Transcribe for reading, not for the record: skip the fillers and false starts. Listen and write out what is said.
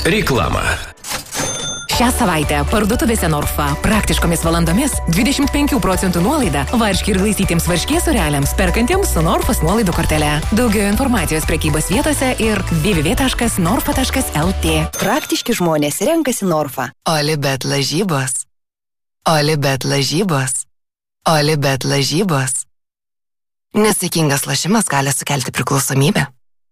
Reklama. Šią savaitę parduotuvėse Norfa praktiškomis valandomis 25% nuolaida varškė ir laistytiems varškės sūreliams perkantiems su Norfos nuolaidų kortele. Daugiau informacijos prekybos vietose ir www.norfa.lt. Praktiški žmonės renkasi Norfa. Olibet lažybos. Olibet lažybos. Olibet lažybos. Nesaikingas lošimas gali sukelti priklausomybę.